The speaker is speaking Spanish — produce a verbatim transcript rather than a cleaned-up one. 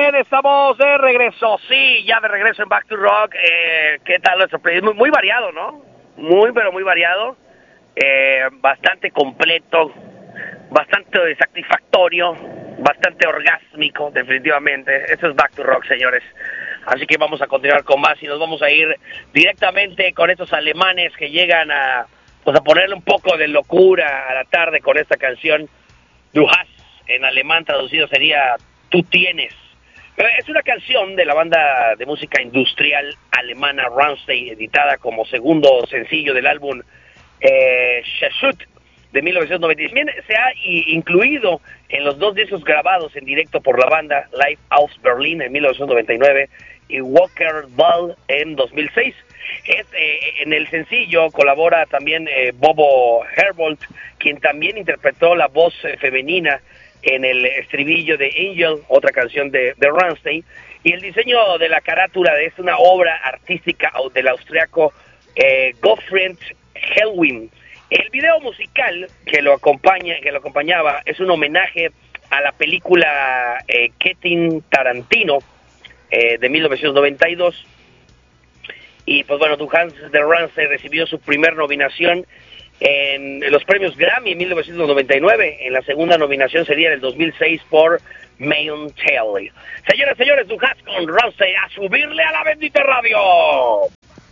bien, estamos de regreso. Sí, ya de regreso en Back to Rock. Eh, ¿Qué tal nuestro playlist? Muy, muy variado, ¿no? Muy, pero muy variado. Eh, bastante completo, bastante satisfactorio, bastante orgásmico, definitivamente. Eso es Back to Rock, señores. Así que vamos a continuar con más y nos vamos a ir directamente con estos alemanes que llegan a, pues a ponerle un poco de locura a la tarde con esta canción. Du hast, en alemán traducido sería Tú tienes. Es una canción de la banda de música industrial alemana Rammstein, editada como segundo sencillo del álbum eh, Shashut de mil novecientos noventa. También se ha incluido en los dos discos grabados en directo por la banda, Live aus Berlin en mil novecientos noventa y nueve y Walker Ball en dos mil seis. Es, eh, en el sencillo colabora también eh, Bobo Herbold, quien también interpretó la voz eh, femenina en el estribillo de Angel, otra canción de, de Rammstein, y el diseño de la carátula de es una obra artística del austriaco eh, Gottfried Helwin. El video musical que lo acompaña, que lo acompañaba, es un homenaje a la película eh, Quentin Tarantino eh, de mil novecientos noventa y dos. Y pues bueno, Du hast de Rammstein recibió su primer nominación en los premios Grammy en mil novecientos noventa y nueve. En la segunda nominación sería en el dos mil seis por Main Tale. Señoras y señores, Du hast con Rammstein, a subirle a la bendita radio.